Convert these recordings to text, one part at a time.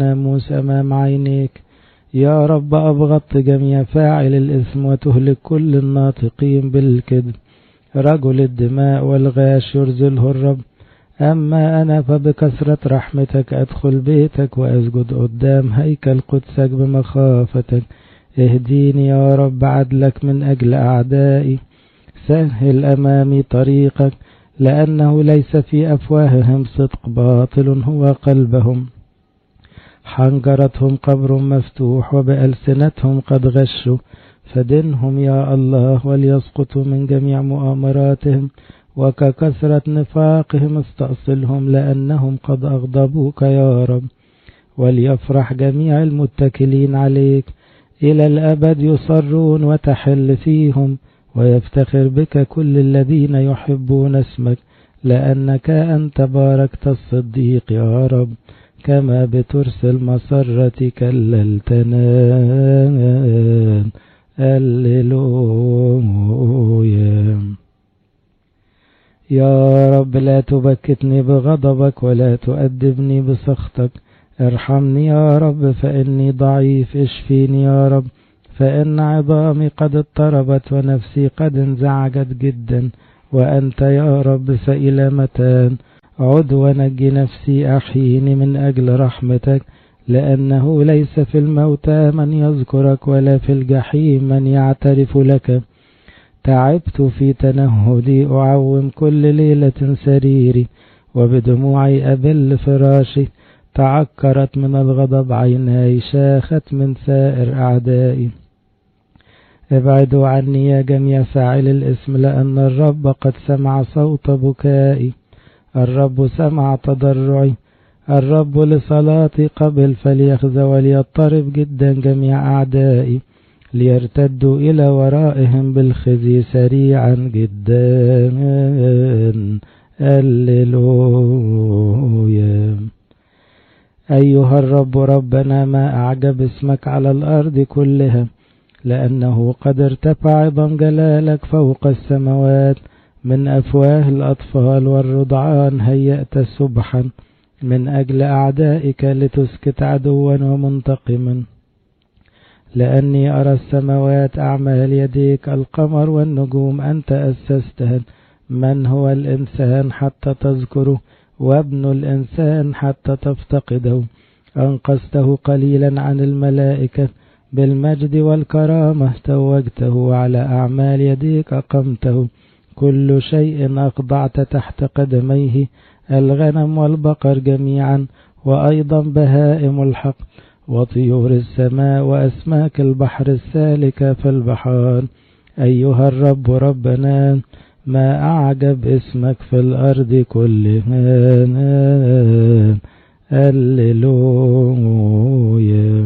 ناموس أمام عينيك. يا رب أبغضت جميع فاعل الإثم وتهلك كل الناطقين بالكذب. رجل الدماء والغاش يرزله الرب. أما أنا فبكثرة رحمتك أدخل بيتك وأسجد قدام هيكل قدسك بمخافتك. اهديني يا رب عدلك من أجل أعدائي. سهل أمامي طريقك لأنه ليس في أفواههم صدق، باطل هو قلبهم. حنجرتهم قبر مفتوح وبألسنتهم قد غشوا. فدنهم يا الله وليسقطوا من جميع مؤامراتهم، وككثرة نفاقهم استأصلهم لأنهم قد أغضبوك يا رب. وليفرح جميع المتكلين عليك، إلى الأبد يصرون وتحل فيهم. ويفتخر بك كل الذين يحبون اسمك، لأنك أنت باركت الصديق يا رب. كما بترسل مسرة كللتنا. هللويا. يا رب لا تبكتني بغضبك ولا تؤدبني بسخطك. ارحمني يا رب فإني ضعيف. اشفيني يا رب فإن عظامي قد اضطربت ونفسي قد انزعجت جدا. وأنت يا رب فإلى متى؟ عد ونجي نفسي، أحييني من أجل رحمتك. لأنه ليس في الموتى من يذكرك ولا في الجحيم من يعترف لك. تعبت في تنهدي، أعوم كل ليلة سريري، وبدموعي أبل فراشي. تعكرت من الغضب عيناي، شاخت من سائر أعدائي. ابعدوا عني يا جميع فاعل الإثم، لأن الرب قد سمع صوت بكائي. الرب سمع تضرعي، الرب لصلاتي قبل. فليخزى وليضطرب جدا جميع أعدائي، ليرتدوا إلى ورائهم بالخزي سريعا جدا. هللويا. أيها الرب ربنا، ما أعجب اسمك على الأرض كلها، لأنه قد ارتفع عظم جلالك فوق السماوات. من أفواه الأطفال والرضعان هيأت سبحا، من أجل أعدائك لتسكت عدوا ومنتقما. لأني أرى السماوات أعمال يديك، القمر والنجوم أنت أسستها. من هو الإنسان حتى تذكره، وابن الإنسان حتى تفتقده؟ أنقذته قليلا عن الملائكة، بالمجد والكرامة توجته، على أعمال يديك أقمته. كل شيء أخضعت تحت قدميه، الغنم والبقر جميعا، وأيضا بهائم الحق، وطيور السماء، وأسماك البحر السالكة في البحار. أيها الرب ربنا، ما أعجب اسمك في الأرض كلها. هللويا.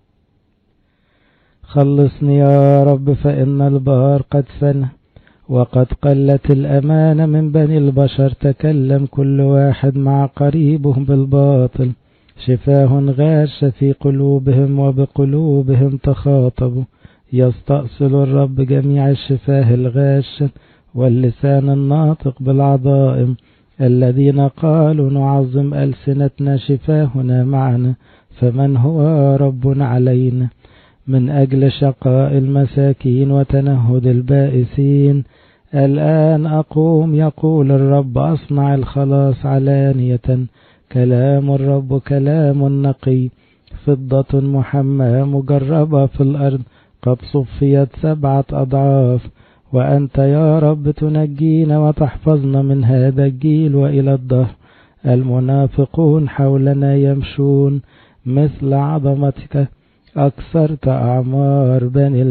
خلصني يا رب فإن البار قد فنى، وقد قلت الأمانة من بني البشر. تكلم كل واحد مع قريبه بالباطل، شفاه غاش في قلوبهم وبقلوبهم تخاطبوا. يستأصل الرب جميع الشفاه الغاش، واللسان الناطق بالعظائم. الذين قالوا نعظم ألسنتنا، شفاهنا معنا، فمن هو رب علينا؟ من أجل شقاء المساكين وتنهد البائسين، الآن أقوم يقول الرب، أصنع الخلاص علانية. كلام الرب كلام نقي، فضة محماة مجربة في الأرض، قد صفيت 7 أضعاف. وأنت يا رب تنجينا وتحفظنا من هذا الجيل وإلى الدهر. المنافقون حولنا يمشون، مثل عظمتك أكثرت أعمار بني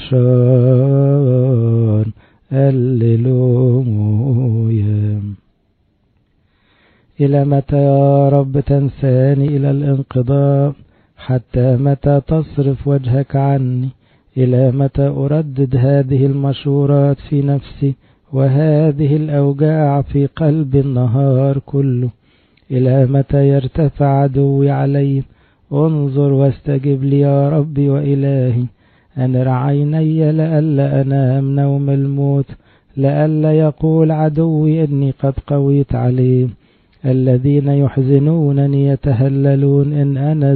البشر. هللويا. إلى متى يا رب تنساني؟ إلى الانقضاء. حتى متى تصرف وجهك عني؟ إلى متى أردد هذه المشورات في نفسي، وهذه الأوجاع في قلب النهار كله؟ إلى متى يرتفع عدوي علي؟ انظر واستجب لي يا ربي وإلهي. أنر عيني لئلا أنام نوم الموت، لئلا يقول عدوي إني قد قويت عليه. الذين يحزنونني يتهللون إن أنا